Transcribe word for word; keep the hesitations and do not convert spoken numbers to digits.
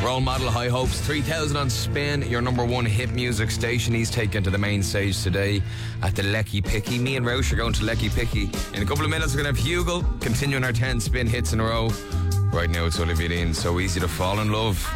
Role Model, High Hopes, three thousand on Spin, your number one hit music station. He's taken to the main stage today at the Lecky Picky. Me and Roche are going to Lecky Picky. In a couple of minutes, we're going to have Hugel continuing our ten Spin hits in a row. Right now, it's Olivia Dean, So Easy to Fall in Love.